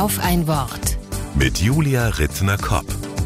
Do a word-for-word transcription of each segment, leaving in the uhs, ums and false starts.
Auf ein Wort. Mit Julia Rittner-Kopp.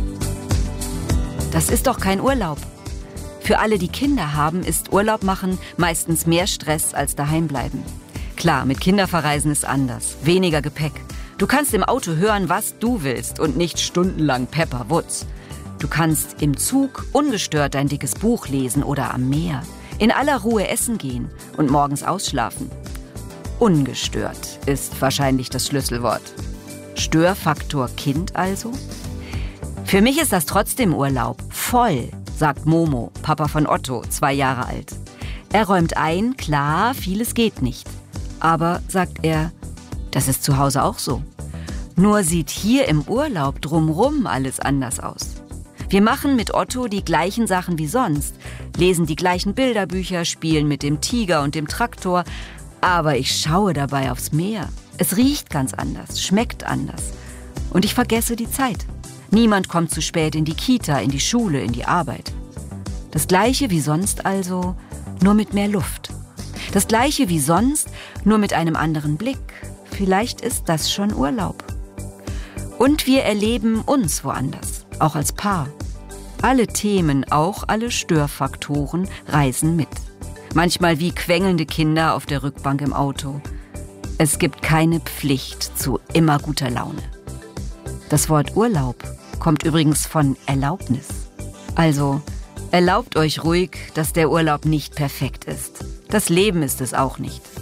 Das ist doch kein Urlaub. Für alle, die Kinder haben, ist Urlaub machen meistens mehr Stress als daheim bleiben. Klar, mit Kinderverreisen ist anders. Weniger Gepäck. Du kannst im Auto hören, was du willst und nicht stundenlang Pepper Woods. Du kannst im Zug ungestört dein dickes Buch lesen oder am Meer. In aller Ruhe essen gehen und morgens ausschlafen. Ungestört ist wahrscheinlich das Schlüsselwort. Störfaktor Kind also? Für mich ist das trotzdem Urlaub. Voll, sagt Momo, Papa von Otto, zwei Jahre alt. Er räumt ein, klar, vieles geht nicht. Aber, sagt er, das ist zu Hause auch so. Nur sieht hier im Urlaub drumrum alles anders aus. Wir machen mit Otto die gleichen Sachen wie sonst, lesen die gleichen Bilderbücher, spielen mit dem Tiger und dem Traktor, aber ich schaue dabei aufs Meer. Es riecht ganz anders, schmeckt anders. Und ich vergesse die Zeit. Niemand kommt zu spät in die Kita, in die Schule, in die Arbeit. Das Gleiche wie sonst also, nur mit mehr Luft. Das Gleiche wie sonst, nur mit einem anderen Blick. Vielleicht ist das schon Urlaub. Und wir erleben uns woanders, auch als Paar. Alle Themen, auch alle Störfaktoren reisen mit. Manchmal wie quengelnde Kinder auf der Rückbank im Auto. Es gibt keine Pflicht zu immer guter Laune. Das Wort Urlaub kommt übrigens von Erlaubnis. Also, erlaubt euch ruhig, dass der Urlaub nicht perfekt ist. Das Leben ist es auch nicht.